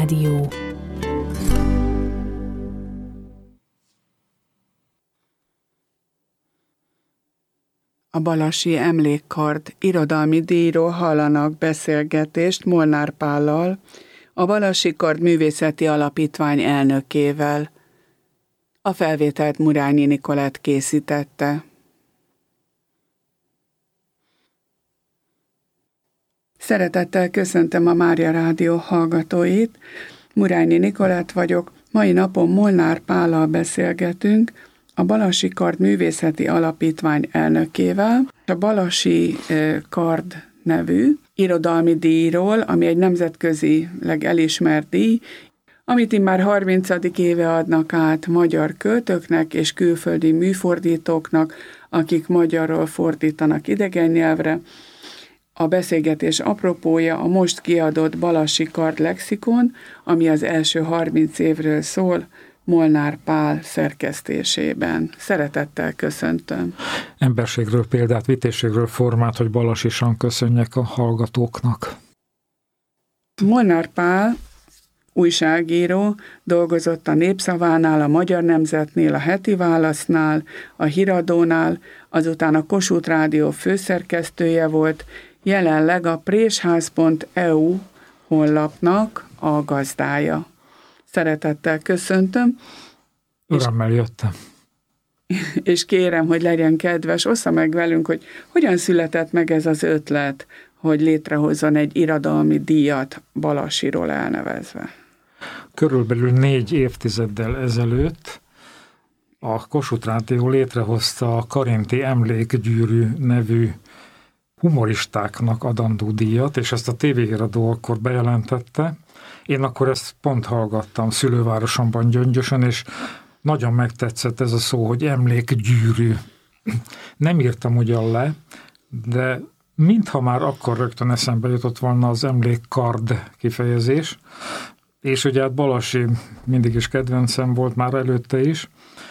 Rádió. A Balassi Emlékkard irodalmi díjról hallanak beszélgetést Molnár Pállal, a Balassi Kard Művészeti Alapítvány elnökével. A felvételt Murányi Nikolett készítette. Szeretettel köszöntöm a Mária Rádió hallgatóit. Murányi Nikolett vagyok. Mai napon Molnár Pállal beszélgetünk, a Balassi Kard Művészeti Alapítvány elnökével. A Balassi Kard nevű irodalmi díjról, ami egy nemzetközileg elismert díj, amit immár 30. éve adnak át magyar költőknek és külföldi műfordítóknak, akik magyarról fordítanak idegen nyelvre. A beszélgetés apropója a most kiadott Balassi Kard lexikon, ami az első 30 évről szól, Molnár Pál szerkesztésében. Szeretettel köszöntöm. Emberségről példát, vitézségről formát, hogy balasisan köszönjek a hallgatóknak. Molnár Pál újságíró, dolgozott a Népszavánál, a Magyar Nemzetnél, a Heti Válasznál, a Híradónál, azután a Kossuth Rádió főszerkesztője volt, jelenleg a présház.eu honlapnak a gazdája. Szeretettel köszöntöm. Örömmel jöttem. És kérem, hogy legyen kedves, ossza meg velünk, hogy hogyan született meg ez az ötlet, hogy létrehozzon egy irodalmi díjat Balassiról elnevezve. Körülbelül 4 évtizeddel ezelőtt a Kossuth Rádió létrehozta a Karinti Emlékgyűrű nevű humoristáknak adandó díjat, és ezt a tévéhíradó akkor bejelentette. Én akkor ezt pont hallgattam szülővárosomban, Gyöngyösön, és nagyon megtetszett ez a szó, hogy emlékgyűrű. Nem írtam ugyan le, de mintha már akkor rögtön eszembe jutott volna az emlékkard kifejezés, és ugye hát Balassi mindig is kedvencem volt már előtte is,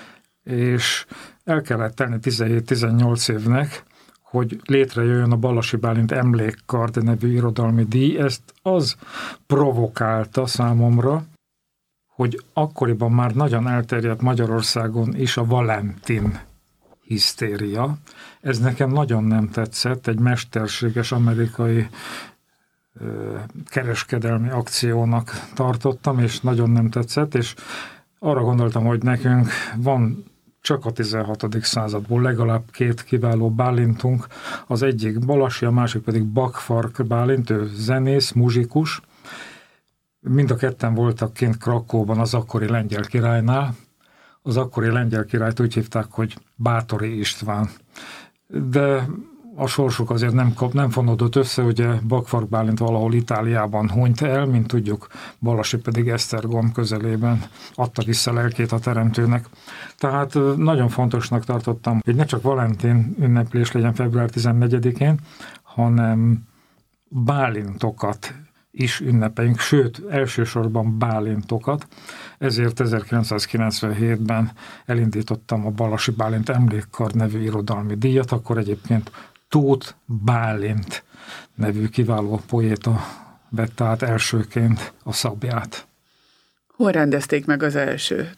és el kellett tenni 17-18 évnek, hogy létrejöjjön a Balassi Bálint Emlékkard nevű irodalmi díj. Ezt az provokálta számomra, hogy akkoriban már nagyon elterjedt Magyarországon is a Valentin hisztéria. Ez nekem nagyon nem tetszett, egy mesterséges amerikai kereskedelmi akciónak tartottam, és nagyon nem tetszett, és arra gondoltam, hogy nekünk van csak a 16. századból legalább 2 kiváló Bálintunk, az egyik Balassi, a másik pedig Bakfark Bálint, ő zenész, muzsikus. Mind a ketten voltak kint Krakóban az akkori lengyel királynál. Az akkori lengyel királyt úgy hívták, hogy Báthori István. De a sorsuk azért nem fonódott össze, ugye Bakfark Bálint valahol Itáliában hunyt el, mint tudjuk, Balassi pedig Esztergom közelében adta vissza lelkét a teremtőnek. Tehát nagyon fontosnak tartottam, hogy ne csak Valentin ünneplés legyen február 14-én, hanem Bálintokat is ünnepeljünk, sőt, elsősorban Bálintokat. Ezért 1997-ben elindítottam a Balassi Bálint Emlékkard nevű irodalmi díjat, akkor egyébként Tóth Bálint nevű kiváló poéta vette át elsőként a szabját. Hol rendezték meg az elsőt?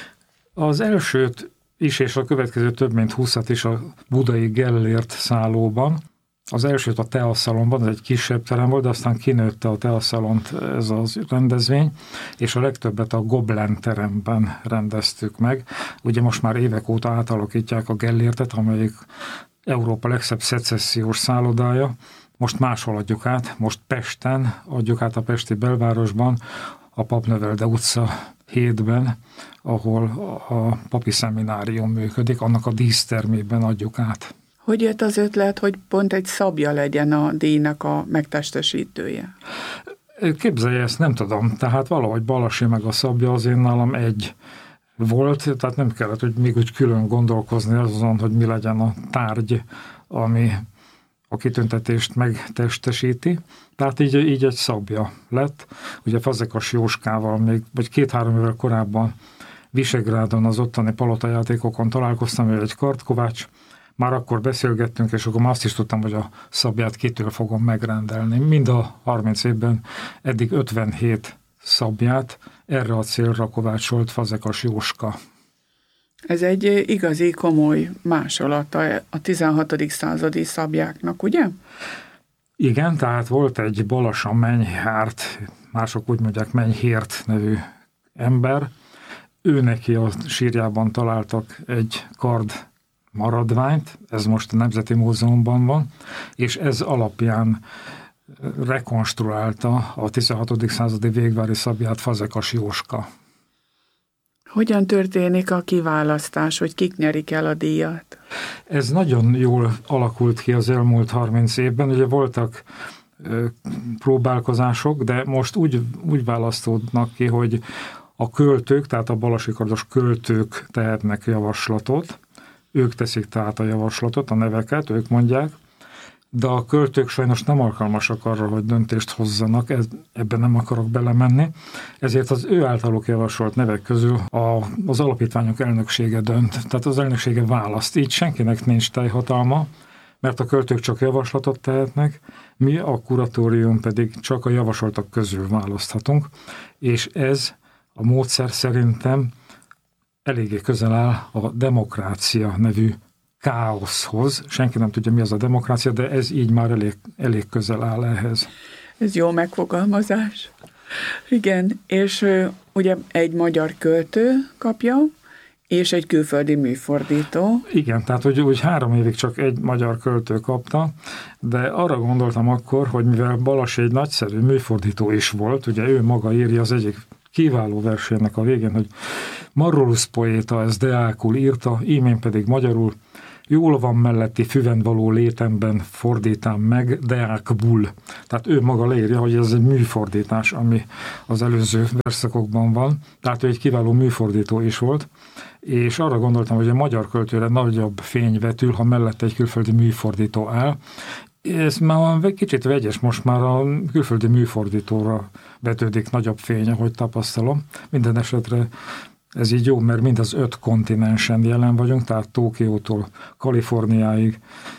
Az elsőt is, és a következő több mint 20-at is a budai Gellért szállóban. Az elsőt a Teaszalonban, ez egy kisebb terem volt, de aztán kinőtte a Teaszalont ez a rendezvény, és a legtöbbet a Goblen teremben rendeztük meg. Ugye most már évek óta átalakítják a Gellértet, amelyik Európa legszebb szecessziós szállodája. Most máshol adjuk át, most Pesten adjuk át, a pesti belvárosban, a Papnövelde utca 7-ben, ahol a papi szeminárium működik, annak a dísztermében adjuk át. Hogy jött az ötlet, hogy pont egy szabja legyen a díjnak a megtestesítője? Képzelje, ezt nem tudom. Tehát valahogy Balassi meg a szabja az én nálam egy volt, tehát nem kellett, hogy még úgy külön gondolkozni azon, hogy mi legyen a tárgy, ami a kitüntetést megtestesíti. Tehát így egy szabja lett. Ugye Fazekas Jóskával még, vagy 2-3 évvel korábban Visegrádon az ottani palotajátékokon találkoztam, ő egy kardkovács, már akkor beszélgettünk, és akkor azt is tudtam, hogy a szabját kitől fogom megrendelni. Mind a 30 évben eddig 57 szabját erre a célra kovácsolt Fazekas Jóska. Ez egy igazi komoly másolata a 16. századi szabjáknak, ugye? Igen, tehát volt egy Balassa Menyhárt, mások úgy mondják Menyhért nevű ember. Ő neki a sírjában találtak egy kard maradványt, ez most a Nemzeti Múzeumban van, és ez alapján rekonstruálta a 16. századi végvári szabját Fazekas Jóska. Hogyan történik a kiválasztás, hogy kik nyerik el a díjat? Ez nagyon jól alakult ki az elmúlt 30 évben. Ugye voltak próbálkozások, de most úgy választódnak ki, hogy a költők, tehát a balasikardos költők tehetnek javaslatot. Ők teszik tehát a javaslatot, a neveket, ők mondják, de a költők sajnos nem alkalmasak arra, hogy döntést hozzanak, ebben nem akarok belemenni, ezért az ő általuk javasolt nevek közül az alapítványok elnöksége dönt, tehát az elnöksége választ, így senkinek nincs teljhatalma, mert a költők csak javaslatot tehetnek, mi a kuratórium pedig csak a javasoltak közül választhatunk, és ez a módszer szerintem eléggé közel áll a demokrácia nevű káoszhoz. Senki nem tudja, mi az a demokrácia, de ez így már elég közel áll ehhez. Ez jó megfogalmazás. Igen, és ugye egy magyar költő kapja, és egy külföldi műfordító. Igen, tehát úgy 3 évig csak egy magyar költő kapta, de arra gondoltam akkor, hogy mivel Balasi egy nagyszerű műfordító is volt, ugye ő maga írja az egyik kiváló versének a végén, hogy Marrolus poéta ez deákul írta, ímén pedig magyarul, jól van melletti füven való létemben fordítám meg deákbul. Tehát ő maga leírja, hogy ez egy műfordítás, ami az előző verszakokban van. Tehát ő egy kiváló műfordító is volt, és arra gondoltam, hogy a magyar költőre nagyobb fény vetül, ha mellette egy külföldi műfordító áll. Ez már kicsit vegyes, most már a külföldi műfordítóra vetődik nagyobb fény, ahogy tapasztalom. Minden esetre ez így jó, mert mind az 5 kontinensen jelen vagyunk, tehát Tokiótól Kaliforniáig,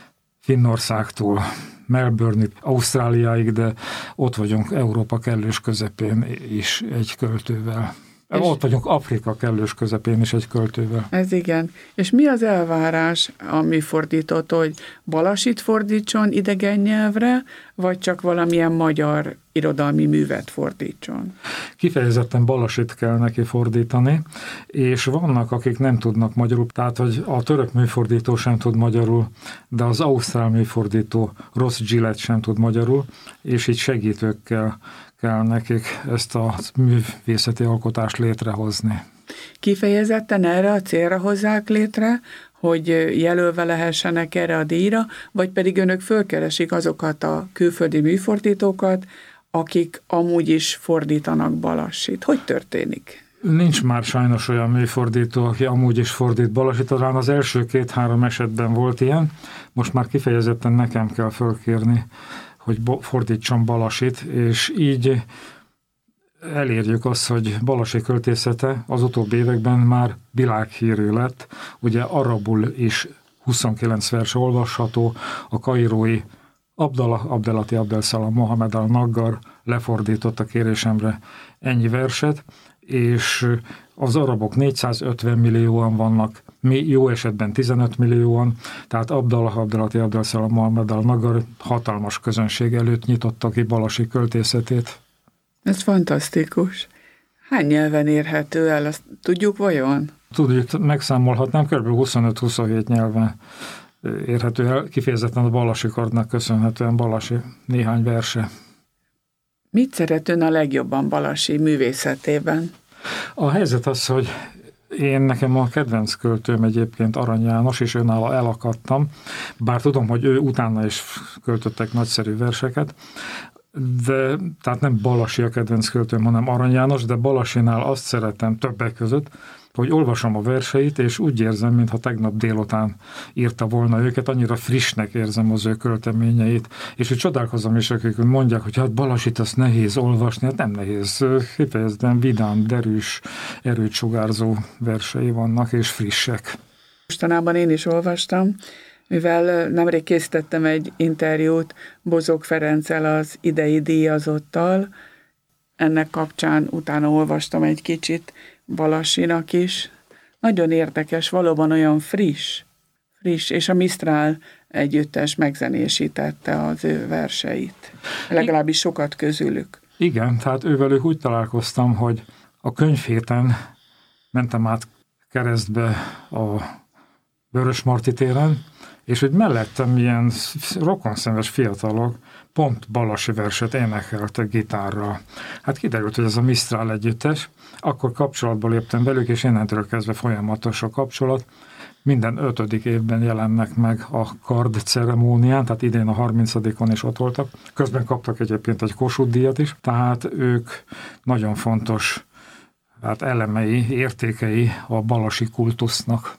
Finnországtól Melbourne-ig, Ausztráliáig, de ott vagyunk Európa kellős közepén is egy költővel. Ott vagyunk Afrika kellős közepén is egy költővel. Ez igen. És mi az elvárás a műfordítótól, hogy Balasit fordítson idegen nyelvre, vagy csak valamilyen magyar irodalmi művet fordítson? Kifejezetten Balasit kell neki fordítani, és vannak, akik nem tudnak magyarul, tehát hogy a török műfordító sem tud magyarul, de az ausztrál műfordító Ross Gillett sem tud magyarul, és így segítőkkel kell nekik ezt a művészeti alkotást létrehozni. Kifejezetten erre a célra hozzák létre, hogy jelölve lehessenek erre a díjra, vagy pedig önök fölkeresik azokat a külföldi műfordítókat, akik amúgy is fordítanak Balasit. Hogy történik? Nincs már sajnos olyan műfordító, aki amúgy is fordít Balasit, talán az első 2-3 esetben volt ilyen, most már kifejezetten nekem kell fölkérni, hogy fordítson Balasit, és így elérjük azt, hogy Balasi költészete az utóbbi években már világhírű lett. Ugye arabul is 29 vers olvasható, a kairói Abdelati Abdelszalam Mohamed al-Naggar lefordította kérésemre ennyi verset, és az arabok 450 millióan vannak, mi jó esetben 15 millióan, tehát Abdelati Abdelszalam Mohamed al-Naggar hatalmas közönség előtt nyitotta ki Balasi költészetét. Ez fantasztikus. Hány nyelven érhető el, azt tudjuk vajon? Tudjuk, megszámolhatnám, kb. 25-27 nyelven érhető el, kifejezetten a Balasi kardnak köszönhetően Balasi néhány verse. Mit szeret ön a legjobban Balasi művészetében? A helyzet az, hogy nekem a kedvenc költőm egyébként Arany János, és önálló elakadtam, bár tudom, hogy ő utána is költöttek nagyszerű verseket, de tehát nem Balasi a kedvenc költőm, hanem Arany János, de Balasinál azt szeretem többek között, hogy olvasom a verseit, és úgy érzem, mintha tegnap délután írta volna őket, annyira frissnek érzem az ő költeményeit, és hogy csodálkozom is, akik mondják, hogy hát Balasit azt nehéz olvasni, hát nem nehéz, kifejezetten vidám, derűs, erőt sugárzó versei vannak, és frissek. Mostanában én is olvastam, mivel nemrég készítettem egy interjút Bozók Ferenccel, az idei díjazottal, ennek kapcsán utána olvastam egy kicsit Balasinak is. Nagyon érdekes, valóban olyan friss, és a Mistral együttes megzenésítette az ő verseit. Legalábbis sokat közülük. Igen, tehát ővelük úgy találkoztam, hogy a könyvhéten mentem át Keresztbe a Vörösmarty téren, és hogy mellettem ilyen rokonszenves fiatalok pont Balasi verset énekeltek gitárral. Hát kiderült, hogy ez a Mistral együttes, akkor kapcsolatba léptem velük, és innentől kezdve folyamatos a kapcsolat. Minden 5. évben jelennek meg a kard ceremónián, tehát idén a 30-on is ott voltak. Közben kaptak egyébként egy Kossuth díjat is, tehát ők nagyon fontos elemei, értékei a balasi kultusznak.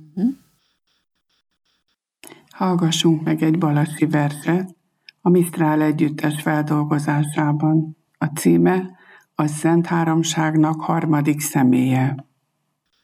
Hallgassunk meg egy balasi verset a Mistral együttes feldolgozásában. A címe a Szent Háromságnak harmadik személye.